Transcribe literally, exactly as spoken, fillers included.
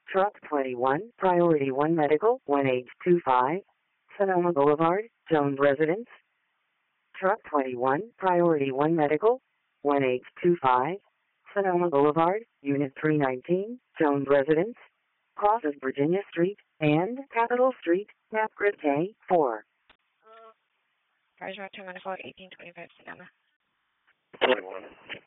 Truck twenty-one, Priority one Medical, one eight two five, Sonoma Boulevard, Jones Residence. Truck twenty-one, Priority one Medical, one eight two five, Sonoma Boulevard, Unit three nineteen, Jones Residence. Crosses Virginia Street and Capitol Street, map grid K four. Fires Route two Medical, eighteen twenty-five Sonoma. twenty-one.